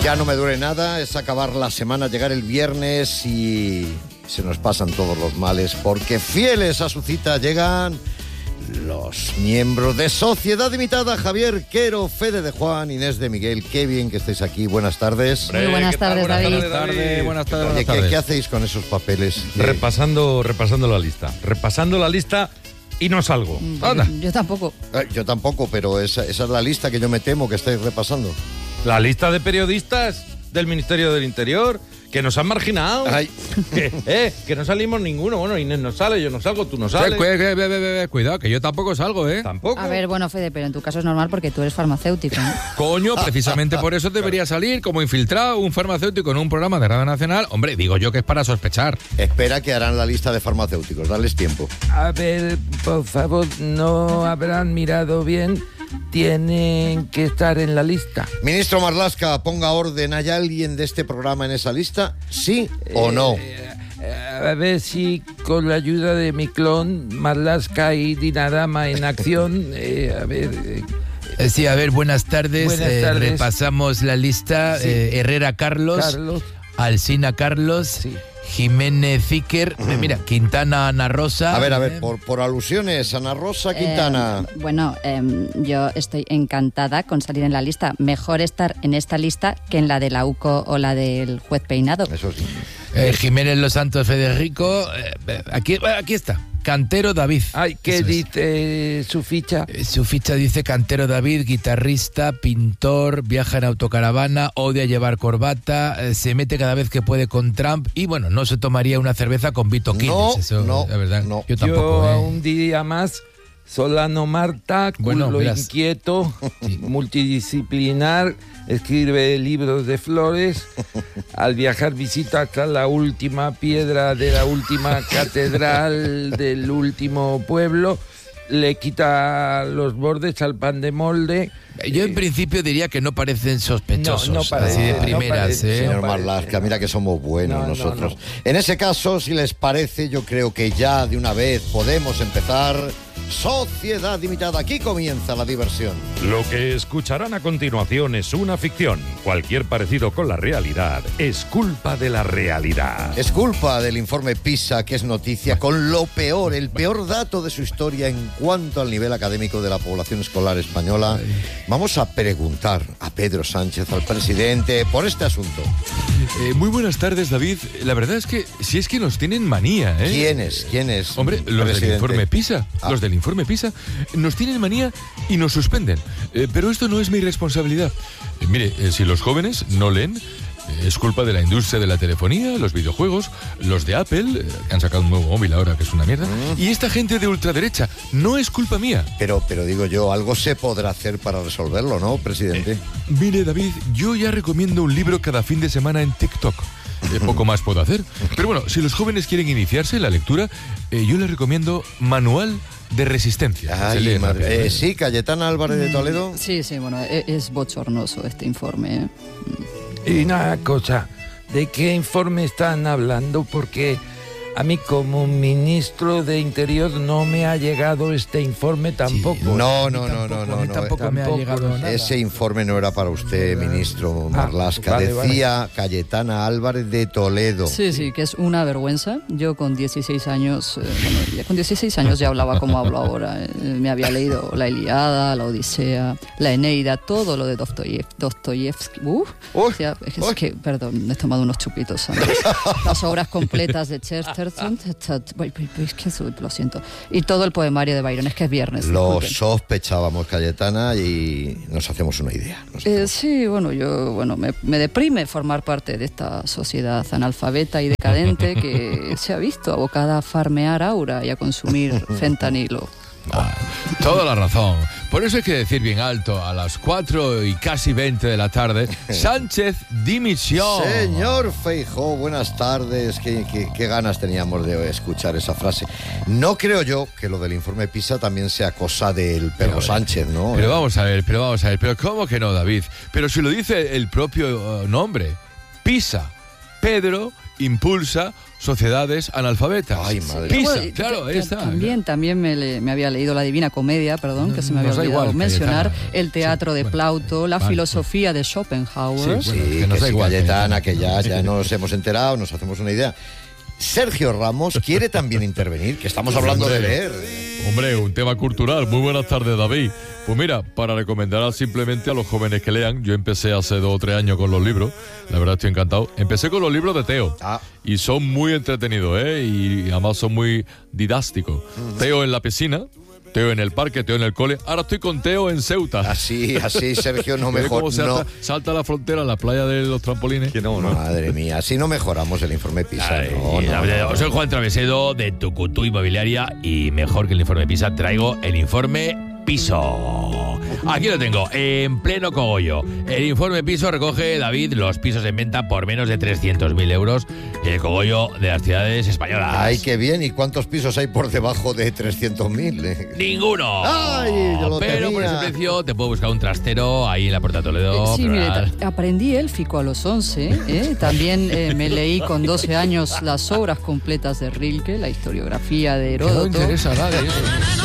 Ya no me duele nada, es acabar la semana, llegar el viernes y se nos pasan todos los males, porque fieles a su cita llegan los miembros de Sociedad Limitada. Javier Quero, Fede de Juan, Inés de Miguel. Qué bien que estéis aquí. Buenas tardes. Muy buenas tardes, David. Buenas tardes. Oye, Buenas tardes. ¿qué hacéis con esos papeles? Repasando la lista. Repasando la lista y no salgo. Anda. Yo tampoco. Yo tampoco, pero esa es la lista que yo me temo que estáis repasando. La lista de periodistas del Ministerio del Interior que nos han marginado. Ay. Que no salimos ninguno. Bueno, Inés no sale, yo no salgo, tú no sales. Cuidado, que yo tampoco salgo, ¿eh? Tampoco. A ver, bueno, Fede, pero en tu caso es normal porque tú eres farmacéutico, ¿no? Coño, precisamente por eso debería salir como infiltrado un farmacéutico en un programa de Radio Nacional. Hombre, digo yo que es para sospechar. Espera que harán la lista de farmacéuticos, darles tiempo. A ver, por favor, no habrán mirado bien. Tienen que estar en la lista. Ministro Marlaska, ponga orden. ¿Hay alguien de este programa en esa lista? ¿Sí o no? A ver si con la ayuda de mi clon, Marlaska y Dinarama en acción, Sí, a ver, buenas tardes. Buenas tardes. Repasamos la lista. Sí. Herrera Carlos, Alsina Carlos, Sí. Jiménez Iker, mira, Quintana Ana Rosa. A ver, por alusiones, Ana Rosa Quintana. Bueno, yo estoy encantada con salir en la lista. Mejor estar en esta lista que en la de la UCO o la del juez Peinado. Eso sí. Jiménez Los Santos Federico. Aquí está. Cantero David. Ay, ¿qué Eso es. dice su ficha? Su ficha dice Cantero David, guitarrista, pintor, viaja en autocaravana, odia llevar corbata, se mete cada vez que puede con Trump y bueno, no se tomaría una cerveza con Vito Quiles. No, la verdad. no. Yo tampoco. Yo un día más, Solano Marta, Bueno, culo verás. inquieto, Sí. multidisciplinar, escribe libros de flores, al viajar visita hasta la última piedra de la última catedral del último pueblo, le quita los bordes al pan de molde. Yo en principio diría que no parecen sospechosos, No parece, así de no primeras, parece, ¿eh? Señor no Marlaska, parece. mira que somos buenos No, nosotros. no. En ese caso, si les parece, yo creo que ya de una vez podemos empezar. Sociedad Limitada, aquí comienza la diversión. Lo que escucharán a continuación es una ficción. Cualquier parecido con la realidad es culpa de la realidad. Es culpa del informe PISA, que es noticia con lo peor, el peor dato de su historia en cuanto al nivel académico de la población escolar española. Vamos a preguntar a Pedro Sánchez, al presidente, por este asunto. Muy buenas tardes, David. La verdad es que si es que nos tienen manía, ¿eh? ¿Quién es? Hombre, los del presidente? informe PISA. Ah. Los del informe PISA nos tienen manía y nos suspenden. Pero esto no es mi responsabilidad. Mire, si los jóvenes no leen, es culpa de la industria de la telefonía, los videojuegos, los de Apple, que han sacado un nuevo móvil ahora que es una mierda, y esta gente de ultraderecha. No es culpa mía. Pero digo yo, algo se podrá hacer para resolverlo, ¿no, presidente? Mire, David, yo ya recomiendo un libro cada fin de semana en TikTok. Poco más puedo hacer. Pero bueno, si los jóvenes quieren iniciarse en la lectura, yo les recomiendo Manual de Resistencia. Se Ay, lee madre. rápido. Sí, Cayetana Álvarez de Toledo. Sí, bueno, es bochornoso este informe, ¿eh? Y una cosa, ¿de qué informe están hablando? Porque a mí como ministro de Interior no me ha llegado este informe tampoco. No. A mí tampoco me ha llegado nada. Ese informe no era para usted, ministro Marlaska. vale, Decía Cayetana Álvarez de Toledo. Sí, que es una vergüenza. Yo con 16 años, con 16 años ya hablaba como hablo ahora. Me había leído la Ilíada, la Odisea, la Eneida, todo lo de Dostoyevsky. O sea, es que, perdón, he tomado unos chupitos, ¿sabes? Las obras completas de Chesterton. Es que lo siento. Y todo el poemario de Byron, es que es viernes. Lo disculpen. sospechábamos, Cayetana, y nos hacemos una idea. Sí, me deprime formar parte de esta sociedad analfabeta y decadente que se ha visto abocada a farmear aura y a consumir fentanilo. Toda la razón. Por eso hay que decir bien alto a las 4 y casi 20 de la tarde, Sánchez dimisión. Señor Feijóo, buenas tardes. Qué ganas teníamos de escuchar esa frase. No creo yo que lo del informe PISA también sea cosa del perro Sánchez, ¿no? Pero vamos a ver, pero ¿cómo que no, David? Pero si lo dice el propio nombre, PISA, Pedro impulsa sociedades analfabetas. Ay, madre. PISA, Bueno, claro, ahí está. También me había leído La Divina Comedia, perdón, que se me había Nos da olvidado igual, mencionar, Cayetana. el teatro Sí, de bueno. Plauto, la Vale. filosofía de Schopenhauer. Sí, Sí, Bueno, que que nos da sí, igual, Cayetana, que Cayetana. ya nos hemos enterado, nos hacemos una idea. Sergio Ramos quiere también intervenir, que estamos hablando de leer. Hombre, un tema cultural. Muy buenas tardes, David. Pues mira, para recomendar simplemente a los jóvenes que lean, yo empecé hace 2 o 3 años con los libros, la verdad estoy encantado. Empecé con los libros de Teo Ah. y son muy entretenidos, y además son muy didácticos. Teo en la piscina, Teo en el parque, Teo en el cole. Ahora estoy con Teo en Ceuta. Así, Sergio, no ¿Ves mejor. cómo No. salta la frontera en la playa de los trampolines? Madre mía, así no mejoramos el informe PISA. No. Soy Juan Travesedo de Tucutú Inmobiliaria y mejor que el informe PISA traigo el informe Piso. Aquí lo tengo, en pleno cogollo. El informe Piso recoge, David, los pisos en venta por menos de 300.000 euros en el cogollo de las ciudades españolas. Ay, qué bien. ¿Y cuántos pisos hay por debajo de 300.000? ¡Ninguno! Ay, yo lo pero por temía. ese precio te puedo buscar un trastero ahí en la Puerta de Toledo. Sí, pero mire, nada. aprendí élfico a los 11. También me leí con 12 años las obras completas de Rilke, la historiografía de Que no Heródoto. interesa nada eso.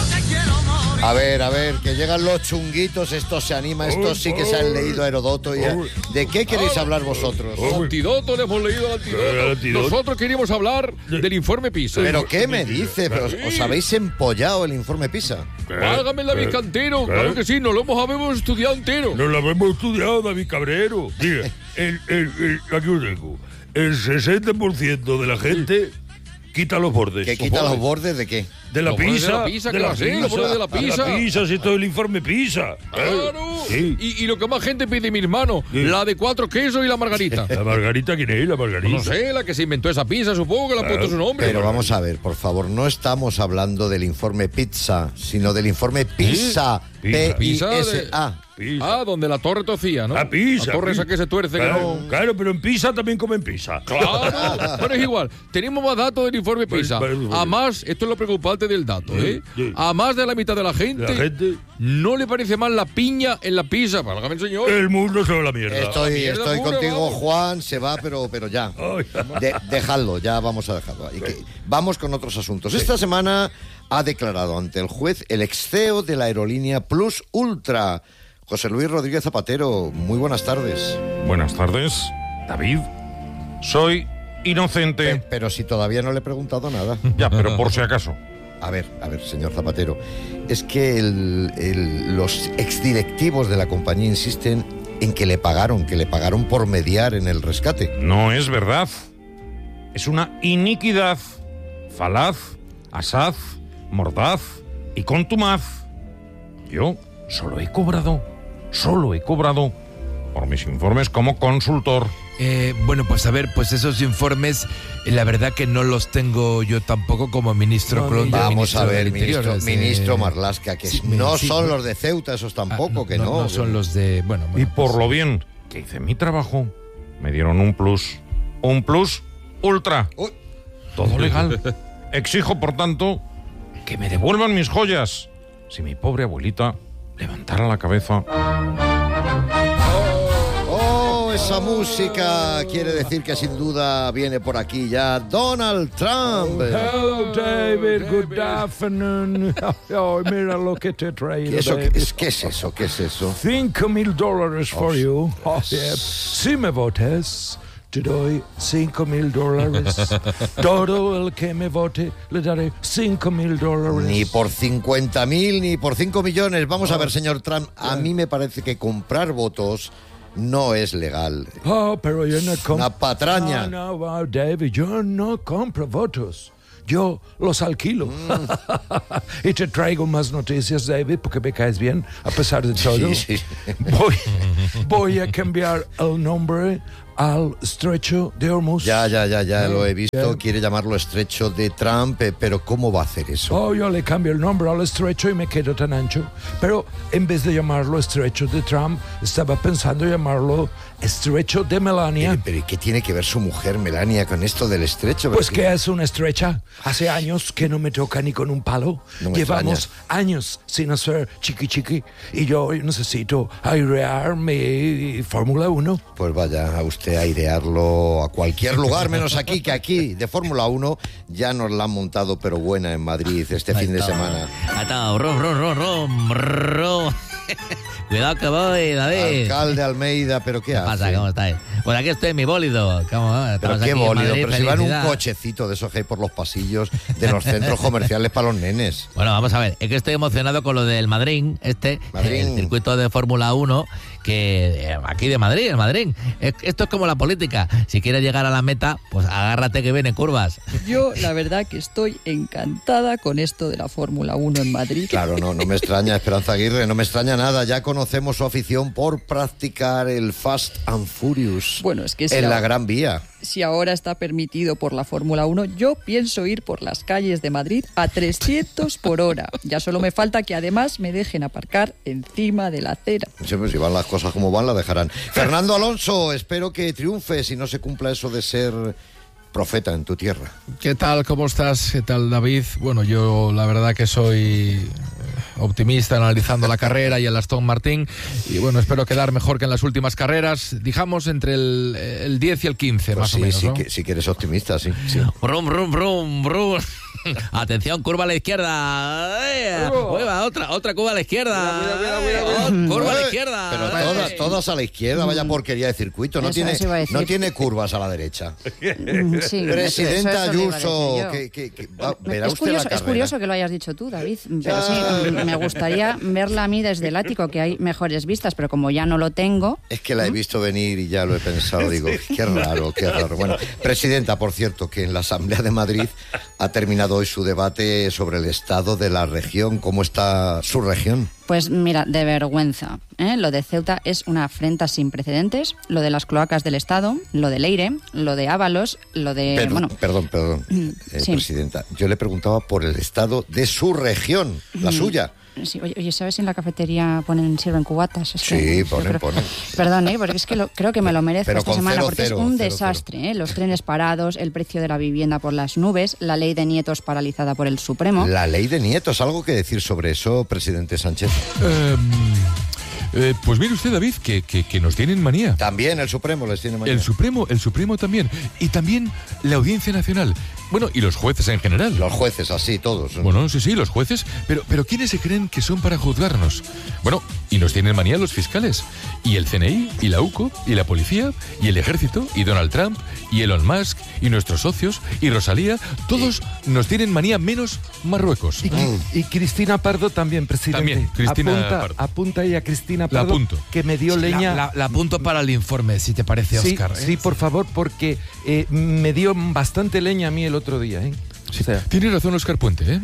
A ver, que llegan los chunguitos, estos se anima, estos sí que se han leído a Herodoto. ¿De qué queréis hablar vosotros? Antídoto, le hemos leído el antídoto. Nosotros queríamos hablar del informe PISA. ¿Pero qué me dice? Pero os habéis empollado el informe PISA. Válgame la Vizcantero, claro que sí, nos lo habemos estudiado entero. Nos lo hemos estudiado, David Cabrero. Mira, aquí lo tengo. El 60% de la gente quita los bordes. ¿Que quita los bordes de qué? De la Los bordes pizza. de la pizza, que lo sé, los bordes de la pizza. De la pizza, si esto es el informe pizza. ¡Claro! Sí. Y lo que más gente pide, mi hermano, Sí. la de 4 quesos y la margarita. ¿La Margarita quién es? La Margarita. No sé, la que se inventó esa pizza, supongo que le ha puesto su nombre. Pero vamos a ver, por favor, no estamos hablando del informe pizza, sino del informe PISA. Pizza. P-I-S-A. Pizza. Donde la torre tocía, ¿no? La pizza. La torre esa que se tuerce, claro, que no... Claro, pero en pizza también comen pizza. Claro, pero es igual. Tenemos más datos del informe PISA. A más, esto es lo preocupante del dato, ¿eh? Sí. A más de la mitad de la gente, La gente- no le parece mal la piña en la pizza. Válgame el señor. El mundo se va a la mierda. Estoy mierda pura, contigo, vamos. Juan, se va, pero ya. Ay. Dejadlo, ya vamos a dejarlo. Vamos con otros asuntos. Esta semana ha declarado ante el juez el ex CEO de la aerolínea Plus Ultra, José Luis Rodríguez Zapatero. Muy buenas tardes. Buenas tardes, David. Soy inocente. Pero si todavía no le he preguntado nada. Ya, pero por si acaso. A ver, señor Zapatero, es que los exdirectivos de la compañía insisten en que le pagaron por mediar en el rescate. No es verdad. Es una iniquidad, falaz, asaz, mordaz y contumaz. Yo solo he cobrado por mis informes como consultor. Bueno, pues a ver, pues esos informes, la verdad que no los tengo yo tampoco como ministro Colón. Vamos a ver, ministro ministro Marlaska, que sí, no sí, son bueno. los de Ceuta, esos tampoco, que no. No son los de... Bueno, Y bueno, por lo bien que hice mi trabajo, me dieron un plus ultra. Uy. Todo legal. Exijo, por tanto, que me devuelvan mis joyas. Si mi pobre abuelita levantara la cabeza. Oh, esa música quiere decir que sin duda viene por aquí ya Donald Trump. Hello, David. Good afternoon. Oh, mira lo que te he traído, ¿Qué es eso? David. ¿Qué es eso? ¿Qué es eso? $5,000 for you. Oh, yeah. Si me votes, te doy $5,000. Todo el que me vote le daré $5,000. Ni por 50.000 ni por 5 millones. Vamos a ver, señor Trump, a mí me parece que comprar votos no es legal. Oh, pero yo no compro. Una patraña. No, wow, David, yo no compro votos. Yo los alquilo. Y te traigo más noticias, David, porque me caes bien, a pesar de todo. Sí. Voy a cambiar el nombre al Estrecho de Hormuz. Ya, lo he visto. Quiere llamarlo Estrecho de Trump, pero ¿cómo va a hacer eso? Oh, yo le cambio el nombre al Estrecho y me quedo tan ancho. Pero en vez de llamarlo Estrecho de Trump, estaba pensando llamarlo Estrecho de Melania. Pero ¿y qué tiene que ver su mujer Melania con esto del estrecho? Pues que es una estrecha. Hace años que no me toca ni con un palo. No me Llevamos años sin hacer chiqui. Y yo necesito airear mi Fórmula 1. Pues vaya, a usted irse a airearlo a cualquier lugar, menos aquí, que aquí de Fórmula 1 ya nos la han montado, pero buena en Madrid este fin de semana. Cuidado que voy, David. Alcalde Almeida, ¿pero qué hace? pasa? ¿Cómo estáis? Pues aquí estoy en mi bólido. Pero qué bólido, pero si va en un cochecito de esos que hay por los pasillos de los centros comerciales para los nenes. Bueno, vamos a ver, es que estoy emocionado con lo del Madrid, el circuito de Fórmula 1, que aquí de Madrid, en Madrid. Esto es como la política. Si quieres llegar a la meta, pues agárrate que vienen curvas. Yo, la verdad, que estoy encantada con esto de la Fórmula 1 en Madrid. Claro, no me extraña, Esperanza Aguirre, no me extraña nada. Ya conocemos su afición por practicar el Fast and Furious. Bueno, es que en la Gran Vía. Si ahora está permitido por la Fórmula 1, yo pienso ir por las calles de Madrid a 300 por hora. Ya solo me falta que además me dejen aparcar encima de la acera. Sí, pues si van las cosas como van, la dejarán. Fernando Alonso, espero que triunfes y no se cumpla eso de ser profeta en tu tierra. ¿Qué tal? ¿Cómo estás? ¿Qué tal, David? Bueno, yo la verdad que soy optimista analizando la carrera y el Aston Martin, y bueno, espero quedar mejor que en las últimas carreras, digamos entre el 10 y el 15, pues más o menos, sí, ¿no? sí que eres optimista, sí. Brum, brum, brum, brum. Atención, curva a la izquierda. Otra curva a la izquierda. Curva a la izquierda. Pero todas a la izquierda, vaya porquería de circuito. No tiene curvas a la derecha. Sí, Presidenta Ayuso, verá es usted la carrera. Es curioso que lo hayas dicho tú, David, pero sí, me gustaría verla a mí desde el ático, que hay mejores vistas, pero como ya no lo tengo... Es que la he visto venir y ya lo he pensado, digo, qué raro. Bueno, presidenta, por cierto, que en la Asamblea de Madrid ha terminado hoy su debate sobre el estado de la región. ¿Cómo está su región? Pues mira, de vergüenza. Lo de Ceuta es una afrenta sin precedentes. Lo de las cloacas del Estado, lo de Leire, lo de Ábalos, lo de... Perdón, sí. Presidenta. Yo le preguntaba por el estado de su región, la suya. Sí, oye, ¿sabes si en la cafetería sirven cubatas? Sí, ponen. Perdón, porque es que creo que me lo merezco esta semana, porque es un 0, desastre. Los trenes parados, el precio de la vivienda por las nubes, la ley de nietos paralizada por el Supremo. La ley de nietos, ¿algo que decir sobre eso, presidente Sánchez? Pues mire usted, David, que nos tienen manía. También el Supremo les tiene manía. El Supremo también. Y también la Audiencia Nacional. Bueno, y los jueces en general. Los jueces, así, todos. Bueno, sí, los jueces. Pero ¿quiénes se creen que son para juzgarnos? Bueno, y nos tienen manía los fiscales. Y el CNI, y la UCO, y la policía, y el ejército, y Donald Trump, y Elon Musk, y nuestros socios, y Rosalía. Todos nos tienen manía, menos Marruecos. Y Cristina Pardo también, presidente. También, Cristina Pardo. Apunta ahí a Cristina Pardo, la apunto. Que me dio leña. La apunto para el informe, si te parece, Óscar. Sí, por favor, porque me dio bastante leña a mí el otro día, ¿eh? Sí. O sea, tiene razón Óscar Puente,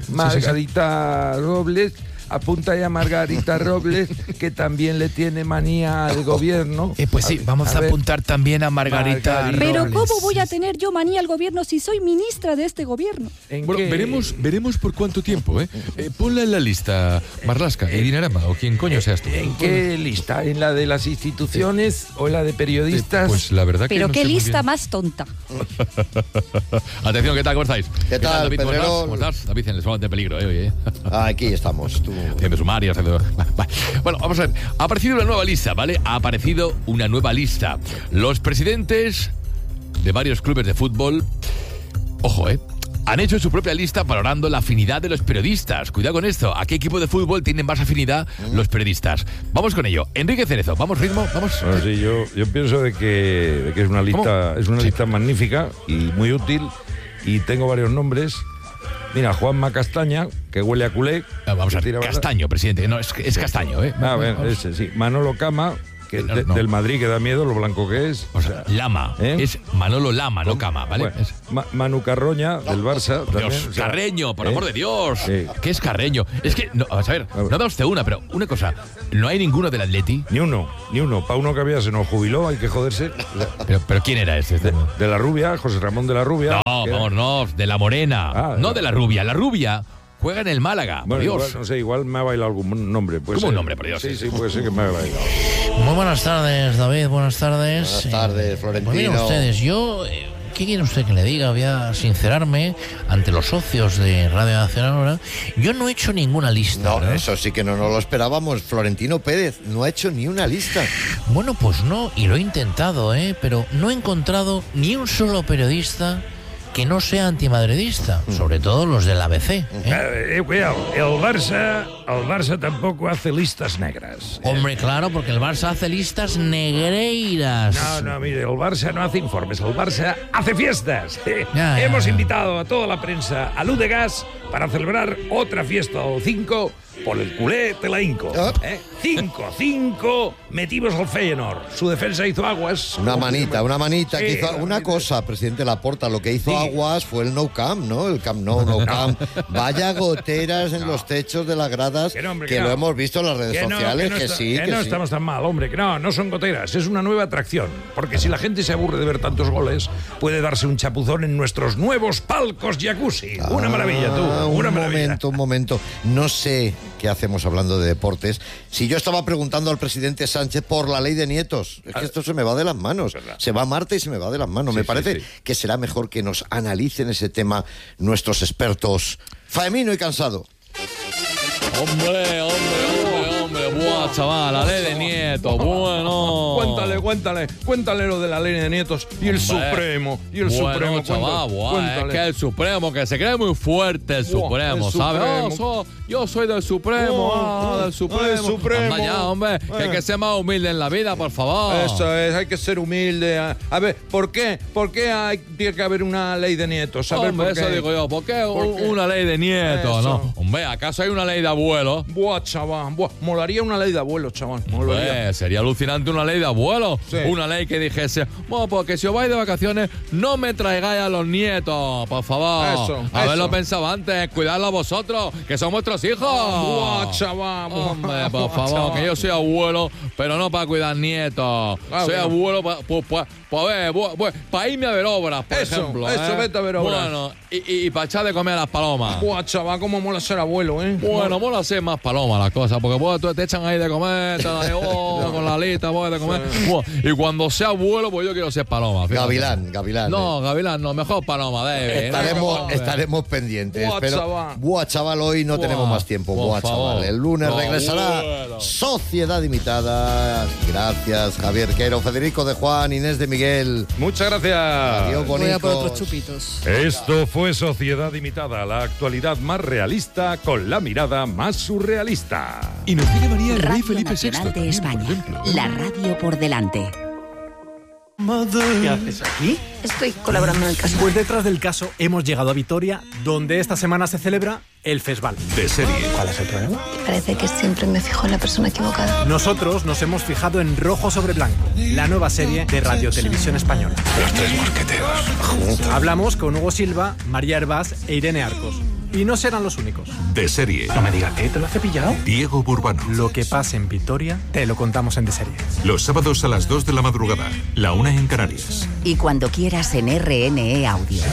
Margarita Robles, apunta ya a Margarita Robles, que también le tiene manía al gobierno. Pues sí, vamos a apuntar también a Margarita Robles. Pero ¿cómo voy a tener yo manía al gobierno si soy ministra de este gobierno? Bueno, veremos por cuánto tiempo, ponla en la lista, Marlaska, y Dinarama, o quien coño seas tú. ¿En qué lista? ¿En la de las instituciones o en la de periodistas? Pues la verdad que pero no qué sé muy lista bien. más tonta. Atención, ¿qué tal? ¿Cómo estáis? ¿Qué tal, David? Pedrero? ¿Cómo estás? David, en el salón de peligro, hoy, Aquí estamos, tú. Haciendo sumarios, Bueno, vamos a ver. Ha aparecido una nueva lista, ¿vale? Ha aparecido una nueva lista. Los presidentes de varios clubes de fútbol, ojo, han hecho su propia lista valorando la afinidad de los periodistas. Cuidado con esto. ¿A qué equipo de fútbol tienen más afinidad los periodistas? Vamos con ello. Enrique Cerezo, vamos, ritmo, vamos. Bueno, sí, yo pienso de que es una lista, lista magnífica y muy útil, y tengo varios nombres. Mira, Juanma Castaña, que huele a culé. Vamos a ver, Castaño, presidente. No, es Castaño, A ver, ese sí. Manolo Cama, que del Madrid, que da miedo, lo blanco que es. O sea, Lama. Es Manolo Lama, no Cama, ¿vale? Bueno, Manu Carroña, del Barça. Por Dios, también, Carreño, por amor de Dios. ¿Qué es Carreño? Es que, vamos a ver, no da usted una, pero una cosa. ¿No hay ninguno del Atleti? Ni uno. Para uno que había se nos jubiló, hay que joderse. ¿Pero quién era ese? De la Rubia, José Ramón de la Rubia. No, vamos, no, de la Morena. No de la Rubia. La Rubia juega en el Málaga, por Dios. Igual, no sé, igual me ha bailado algún nombre. ¿Cómo un nombre, por Dios? Sí, puede ser que me ha bailado. Muy buenas tardes, David, buenas tardes. Buenas tardes, Florentino. Pues miren ustedes, yo ¿qué quiere usted que le diga? Voy a sincerarme ante los socios de Radio Nacional ahora. Yo no he hecho ninguna lista. No, ¿verdad? eso sí que no nos lo esperábamos. Florentino Pérez no ha hecho ni una lista. Bueno, pues no, y lo he intentado, pero no he encontrado ni un solo periodista que no sea antimadridista, sobre todo los del ABC. Cuidado, el Barça tampoco hace listas negras. Hombre, claro, porque el Barça hace listas negreiras. No, mire, el Barça no hace informes, el Barça hace fiestas. Ya. Hemos invitado a toda la prensa a Ludegas para celebrar otra fiesta o 5 por el culé te la hinco. 5-5 metimos al Feyenoord. Su defensa hizo aguas. Una manita Sí, que hizo una cosa, presidente Laporta, lo que hizo aguas fue el No Camp, ¿no? El Camp No Camp. Vaya goteras en los techos de las gradas, que lo hemos visto en las redes sociales, que sí. Estamos tan mal, hombre, que no son goteras, es una nueva atracción. Porque si la gente se aburre de ver tantos goles, puede darse un chapuzón en nuestros nuevos palcos jacuzzi. Una maravilla, tú, una maravilla. Un momento. No sé qué hacemos hablando de deportes. Si yo estaba preguntando al presidente Sánchez por la ley de nietos, es que esto se me va de las manos. Se va a Marte y se me va de las manos. Me parece que será mejor que nos analicen ese tema nuestros expertos. Faemino y Cansado. Hombre. Buah, chaval, la ley de nietos, bueno. Cuéntale lo de la ley de nietos y el Supremo. Chaval, es que el Supremo, que se cree muy fuerte el Supremo, ¿sabes? Yo soy del Supremo, del Supremo. Anda ya, hombre, que hay que ser más humilde en la vida, por favor. Eso es, hay que ser humilde. A ver, ¿por qué tiene que haber una ley de nietos? Hombre, eso digo yo, ¿por qué una ley de nietos? Eso. No, hombre, ¿acaso hay una ley de abuelos? Buah, chaval, molaría una ley de abuelos, chaval. Sería alucinante una ley de abuelos. Sí. Una ley que dijese, bueno, porque si os vais de vacaciones, no me traigáis a los nietos, por favor. Haberlo pensado antes, cuidadlo a vosotros, que son vuestros hijos. Buah, chaval. Hombre, por favor, que yo soy abuelo, pero no para cuidar nietos. Soy abuelo para irme a ver obras, por ejemplo. Vete a ver obras. Bueno, y para echar de comer a las palomas. Buah, chaval, cómo mola ser abuelo, Bueno, mola ser más paloma las cosas, porque tú te echan ahí de comer, te dan con la lista, de comer. Y cuando sea abuelo, pues yo quiero ser paloma. Fíjate. Gavilán. No, Gavilán no, mejor paloma, David. Estaremos pendientes. Buah, pero chaval, hoy no tenemos más tiempo. Por favor. Chaval. El lunes regresará Sociedad Imitada. Gracias, Javier Quero, Federico de Juan, Inés de Miguel. Muchas gracias. Adiós, Voy a por bonitos. otros chupitos. Esto fue Sociedad Imitada, la actualidad más realista con la mirada más surrealista. Y nos tiene María el rey Radio Felipe VI. Nacional de también, por España. ejemplo. La radio por delante. ¿Qué haces aquí? Estoy colaborando en el caso. Pues detrás del caso hemos llegado a Vitoria, donde esta semana se celebra el Fesval. De serie. ¿Cuál es el problema? Parece que siempre me fijo en la persona equivocada. Nosotros nos hemos fijado en Rojo sobre Blanco, la nueva serie de Radio Televisión Española. Los tres mosqueteros. Hablamos con Hugo Silva, María Hervás e Irene Arcos. Y no serán los únicos. De serie. No me digas que te lo has cepillado. Diego Burbano. Lo que pasa en Vitoria, te lo contamos en De Serie. Los sábados a las 2 de la madrugada, la 1 en Canarias. Y cuando quieras en RNE Audio.